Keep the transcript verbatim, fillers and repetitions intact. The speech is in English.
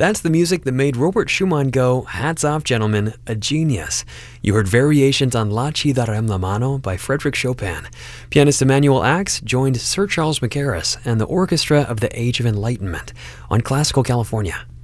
That's the music that made Robert Schumann go, hats off, gentlemen, a genius. You heard variations on La Ci darem la mano by Frédéric Chopin. Pianist Emanuel Ax joined Sir Charles Mackerras and the Orchestra of the Age of Enlightenment on Classical California.